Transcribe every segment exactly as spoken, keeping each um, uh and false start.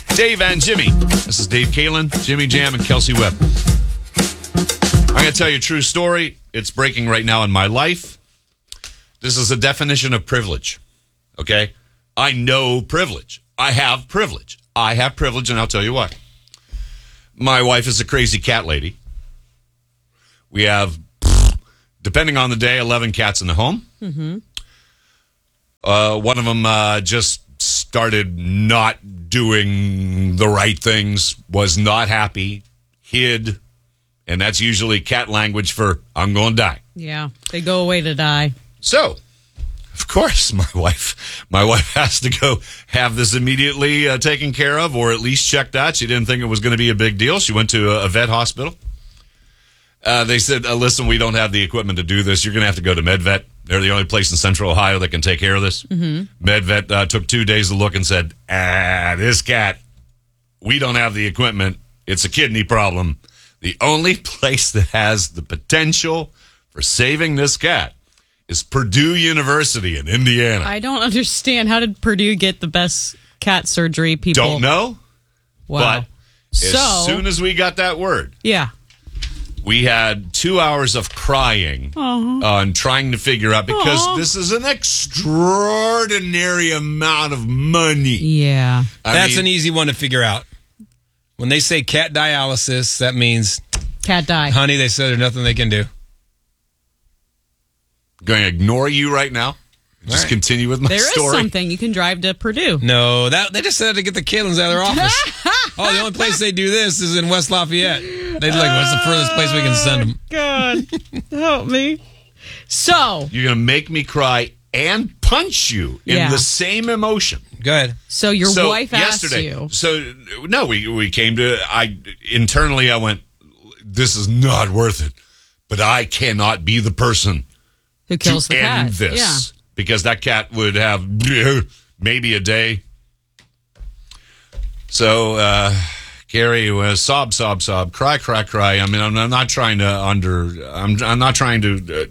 Dave and Jimmy. This is Dave Kalin, Jimmy Jam, and Kelsey Webb. I'm going to tell you a true story. It's breaking right now in my life. This is a definition of privilege, okay? I know privilege. I have privilege. I have privilege, and I'll tell you why. My wife is a crazy cat lady. We have, depending on the day, eleven cats in the home. Mm-hmm. Uh, one of them uh, just started not doing the right things, was not happy, hid, and that's usually cat language for I'm going to die. Yeah, they go away to die. So, of course, my wife, my wife has to go have this immediately uh, taken care of, or at least checked out. She didn't think it was going to be a big deal. She went to a, a vet hospital. Uh, they said, uh, listen, we don't have the equipment to do this. You're going to have to go to MedVet. They're the only place in Central Ohio that can take care of this. Mm-hmm. MedVet uh, took two days to look and said, ah, this cat, we don't have the equipment. It's a kidney problem. The only place that has the potential for saving this cat is Purdue University in Indiana. I don't understand. How did Purdue get the best cat surgery people? Don't know. Wow. But so, as soon as we got that word, yeah, we had two hours of crying uh-huh. uh, and trying to figure out, because uh-huh. this is an extraordinary amount of money. Yeah. I That's mean, an easy one to figure out. When they say cat dialysis, that means... Cat die. Honey, they said there's nothing they can do. Going to ignore you right now. Just right. continue with my there story. There is something. You can drive to Purdue. No, that they just said to get the Kalins out of their office. Oh, the only place they do this is in West Lafayette. They're like, what's the furthest place we can send them? God, help me. So. You're going to make me cry and punch you in yeah. the same emotion. Go ahead. So your so wife asked yesterday, you. So, no, we, we came to, I internally I went, this is not worth it. But I cannot be the person who kills to the end cat. this. Yeah. Because that cat would have maybe a day. So, uh, Gary was sob, sob, sob, cry, cry, cry. I mean, I'm, I'm not trying to under, I'm, I'm not trying to,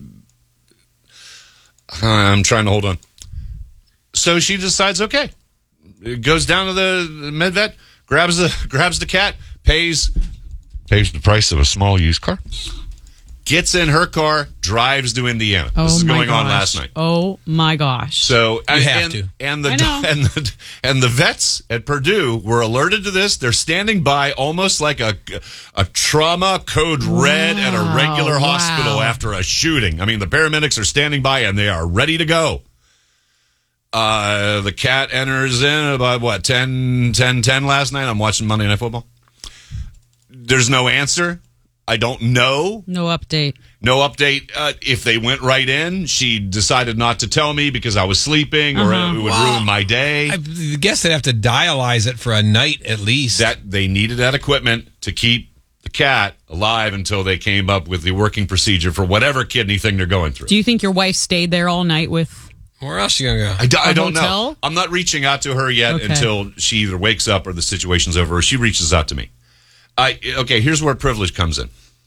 uh, I'm trying to hold on. So she decides, okay, goes down to the MedVet, grabs the, grabs the cat, pays, pays the price of a small used car. Gets in her car, drives to Indiana. Oh this is my going gosh. on last night. Oh my gosh! So you and, have and, to. And the I know. and the and the vets at Purdue were alerted to this. They're standing by, almost like a a trauma code red wow. at a regular wow. hospital after a shooting. I mean, the paramedics are standing by and they are ready to go. Uh, the cat enters in about what ten, ten, ten last night. I'm watching Monday Night Football. There's no answer. I don't know. No update. No update. Uh, if they went right in, she decided not to tell me because I was sleeping, or uh-huh. it would wow. ruin my day. I guess they'd have to dialyze it for a night at least. That they needed that equipment to keep the cat alive until they came up with the working procedure for whatever kidney thing they're going through. Do you think your wife stayed there all night with? Where else are you gonna go? I, do, I don't hotel? know. I'm not reaching out to her yet okay. until she either wakes up or the situation's over, or she reaches out to me. I, okay, here's where privilege comes in.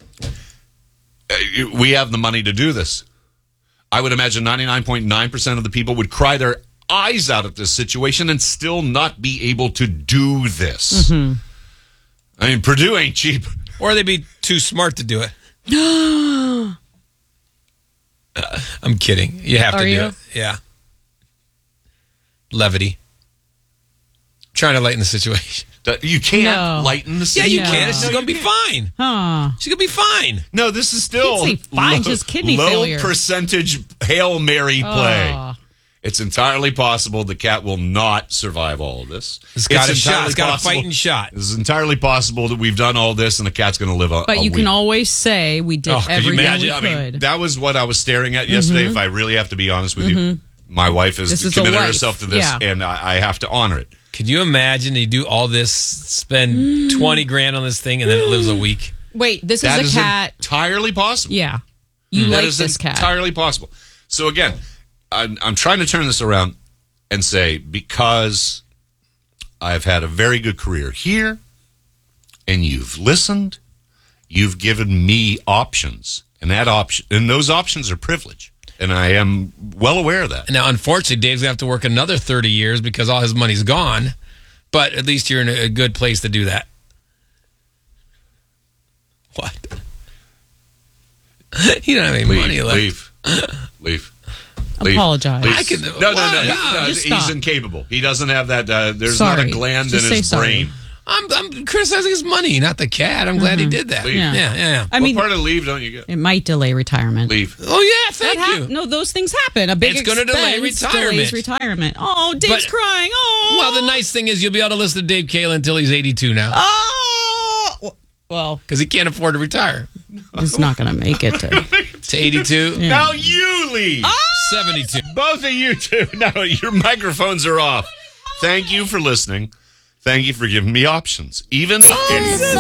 We have the money to do this. I would imagine ninety-nine point nine percent of the people would cry their eyes out at this situation and still not be able to do this. Mm-hmm. I mean, Purdue ain't cheap. Or they'd be too smart to do it. uh, I'm kidding. You have Are to do you? it. Yeah. Levity. Trying to lighten the situation. You can't no. lighten the Yeah, situation. you No. can. She's No, going to be fine. Huh. She's going to be fine. No, this is still You'd say fine, low, just kidney low failure. percentage Hail Mary play. Oh. It's entirely possible the cat will not survive all of this. It's got a shot. entirely It's got a possible- fighting shot. It's entirely possible that we've done all this and the cat's going to live a But a you week. can always say we did Oh, could you everything imagine? we I could. mean, that was what I was staring at yesterday. Mm-hmm. If I really have to be honest with mm-hmm. you, my wife has This is a committed wife. herself to this, Yeah. and I, I have to honor it. Could you imagine you do all this, spend Mm. twenty grand on this thing, and then it lives a week? Wait, this That is is a cat. entirely possible. Yeah. You That like is this cat. entirely possible. So again, I'm, I'm trying to turn this around and say, because I've had a very good career here, and you've listened, you've given me options, and that option, and those options are privilege, and I am well aware of that. Now, unfortunately, Dave's going to have to work another thirty years because all his money's gone. but at least you're in a, a good place to do that. What? You don't have any Leave, money left. leave, leave. Leave. Apologize. Leave. I can- no, no, no. Why? he- No, no, just he's stop. incapable. He doesn't have that. Uh, there's not Sorry. a gland Just in say his sorry. brain. I'm, I'm criticizing his money, not the cat. I'm glad he did that. Leave. Yeah, Yeah. yeah, yeah. I mean, what part of leave don't you get? it might delay retirement. Leave. Oh, yeah, thank That hap- you. No, those things happen. A big It's gonna delay expense retirement. delays retirement. Oh, Dave's But- crying. Oh. Well, the nice thing is you'll be able to listen to Dave Kalen until he's eighty-two now Oh. Well, because he can't afford to retire. he's not going to make it. To, To eighty-two, Yeah. Now you leave. seventy-two. Both of you two. No, your microphones are off. Thank you for listening. Thank you for giving me options. Even It's